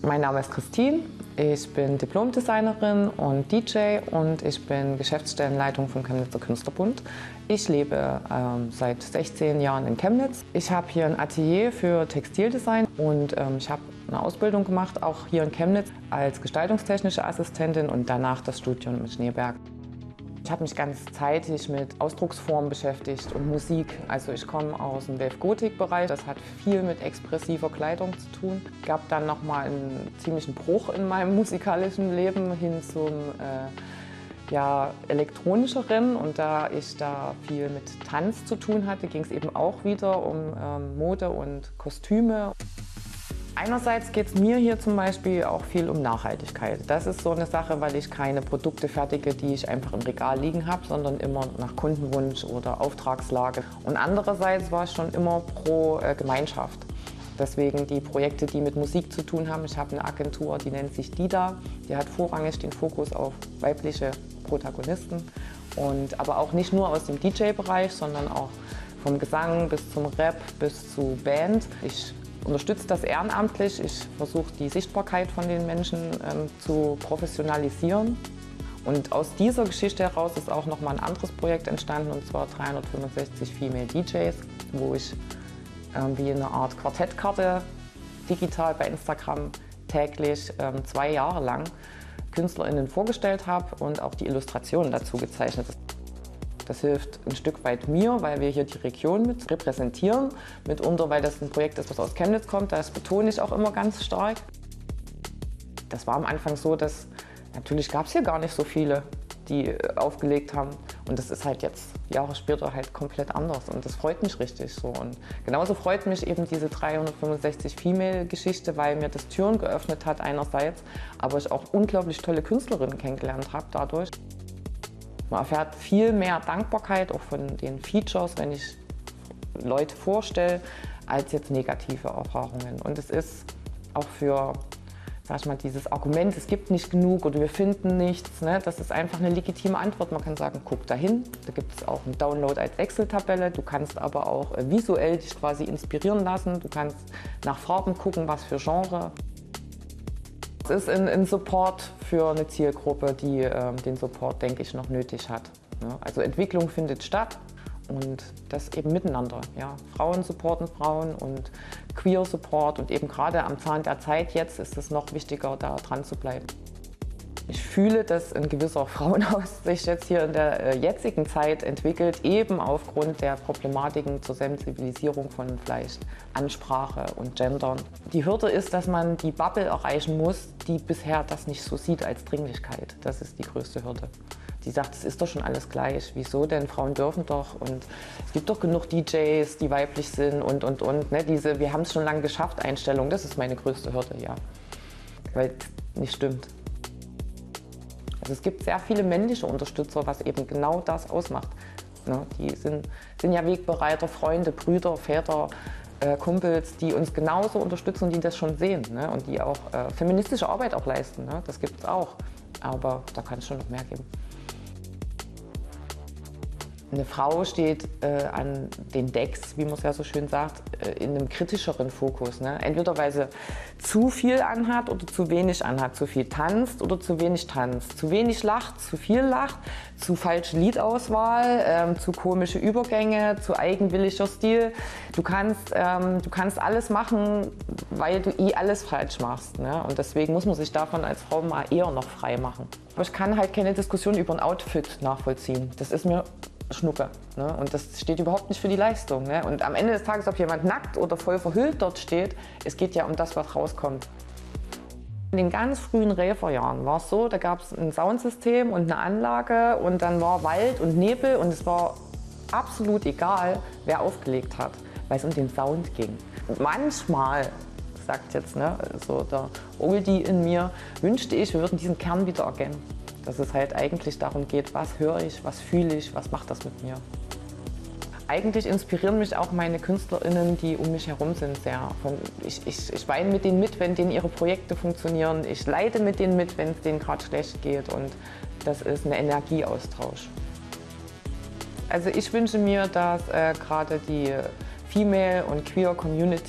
Mein Name ist Christine, ich bin Diplom-Designerin und DJ und ich bin Geschäftsstellenleitung vom Chemnitzer Künstlerbund. Ich lebe seit 16 Jahren in Chemnitz. Ich habe hier ein Atelier für Textildesign und ich habe eine Ausbildung gemacht, auch hier in Chemnitz, als gestaltungstechnische Assistentin und danach das Studium in Schneeberg. Ich habe mich ganzzeitig mit Ausdrucksformen beschäftigt und Musik. Also ich komme aus dem Wave-Gotik-Bereich. Das hat viel mit expressiver Kleidung zu tun. Es gab dann nochmal einen ziemlichen Bruch in meinem musikalischen Leben hin zum elektronischeren. Und da ich da viel mit Tanz zu tun hatte, ging es eben auch wieder um Mode und Kostüme. Einerseits geht es mir hier zum Beispiel auch viel um Nachhaltigkeit. Das ist so eine Sache, weil ich keine Produkte fertige, die ich einfach im Regal liegen habe, sondern immer nach Kundenwunsch oder Auftragslage. Und andererseits war ich schon immer pro Gemeinschaft. Deswegen die Projekte, die mit Musik zu tun haben. Ich habe eine Agentur, die nennt sich DIDA. Die hat vorrangig den Fokus auf weibliche Protagonisten. Aber auch nicht nur aus dem DJ-Bereich, sondern auch vom Gesang bis zum Rap bis zu Band. Ich unterstütze das ehrenamtlich. Ich versuche, die Sichtbarkeit von den Menschen zu professionalisieren. Und aus dieser Geschichte heraus ist auch noch mal ein anderes Projekt entstanden, und zwar 365 Female DJs, wo ich wie eine Art Quartettkarte digital bei Instagram täglich 2 Jahre lang KünstlerInnen vorgestellt habe und auch die Illustrationen dazu gezeichnet. Das hilft ein Stück weit mir, weil wir hier die Region mit repräsentieren. Mitunter, weil das ein Projekt ist, das aus Chemnitz kommt. Das betone ich auch immer ganz stark. Das war am Anfang so, dass natürlich gab es hier gar nicht so viele, die aufgelegt haben. Und das ist halt jetzt Jahre später halt komplett anders. Und das freut mich richtig so. Und genauso freut mich eben diese 365 Female-Geschichte, weil mir das Türen geöffnet hat einerseits, aber ich auch unglaublich tolle Künstlerinnen kennengelernt habe dadurch. Man erfährt viel mehr Dankbarkeit auch von den Features, wenn ich Leute vorstelle, als jetzt negative Erfahrungen. Und es ist auch für, sag ich mal, dieses Argument, es gibt nicht genug oder wir finden nichts, ne, das ist einfach eine legitime Antwort. Man kann sagen, guck dahin, da gibt es auch einen Download als Excel-Tabelle. Du kannst aber auch visuell dich quasi inspirieren lassen. Du kannst nach Farben gucken, was für Genre. Es ist ein Support für eine Zielgruppe, die den Support, denke ich, noch nötig hat. Also Entwicklung findet statt und das eben miteinander. Ja. Frauen supporten Frauen und Queer Support, und eben gerade am Zahn der Zeit jetzt ist es noch wichtiger, da dran zu bleiben. Ich fühle, dass ein gewisser Frauenhaus sich jetzt hier in der jetzigen Zeit entwickelt, eben aufgrund der Problematiken zur Sensibilisierung von vielleicht Ansprache und Gendern. Die Hürde ist, dass man die Bubble erreichen muss, die bisher das nicht so sieht als Dringlichkeit. Das ist die größte Hürde. Die sagt, es ist doch schon alles gleich. Wieso denn? Frauen dürfen doch, und es gibt doch genug DJs, die weiblich sind und. Ne? Diese "wir haben es schon lange geschafft" Einstellung, das ist meine größte Hürde, ja. Weil es nicht stimmt. Also es gibt sehr viele männliche Unterstützer, was eben genau das ausmacht. Ne? Die sind ja Wegbereiter, Freunde, Brüder, Väter, Kumpels, die uns genauso unterstützen, die das schon sehen, ne? Und die auch feministische Arbeit auch leisten. Ne? Das gibt es auch, aber da kann es schon noch mehr geben. Eine Frau steht an den Decks, wie man es ja so schön sagt, in einem kritischeren Fokus. Ne? Entweder weil sie zu viel anhat oder zu wenig anhat, zu viel tanzt oder zu wenig tanzt, zu wenig lacht, zu viel lacht, zu falsche Liedauswahl, zu komische Übergänge, zu eigenwilliger Stil. Du kannst alles machen, weil du alles falsch machst. Ne? Und deswegen muss man sich davon als Frau mal eher noch frei machen. Aber ich kann halt keine Diskussion über ein Outfit nachvollziehen. Das ist mir Schnuppe. Ne? Und das steht überhaupt nicht für die Leistung. Ne? Und am Ende des Tages, ob jemand nackt oder voll verhüllt dort steht, es geht ja um das, was rauskommt. In den ganz frühen Raver-Jahren war es so, da gab es ein Soundsystem und eine Anlage und dann war Wald und Nebel und es war absolut egal, wer aufgelegt hat, weil es um den Sound ging. Und manchmal, sagt jetzt so der Oldie in mir, wünschte ich, wir würden diesen Kern wieder erkennen. Dass es halt eigentlich darum geht, was höre ich, was fühle ich, was macht das mit mir. Eigentlich inspirieren mich auch meine KünstlerInnen, die um mich herum sind, sehr. Ich weine mit denen mit, wenn denen ihre Projekte funktionieren. Ich leide mit denen mit, wenn es denen gerade schlecht geht. Und das ist ein Energieaustausch. Also ich wünsche mir, dass gerade die Female- und Queer-Community